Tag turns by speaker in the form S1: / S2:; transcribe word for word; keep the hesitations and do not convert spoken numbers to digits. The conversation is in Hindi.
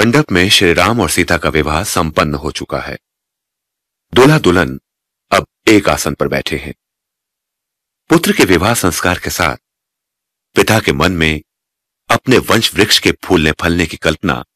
S1: मंडप में श्री राम और सीता का विवाह संपन्न हो चुका है। दूल्हा दुल्हन अब एक आसन पर बैठे हैं। पुत्र के विवाह संस्कार के साथ पिता के मन में अपने वंश वृक्ष के फूलने फलने की कल्पना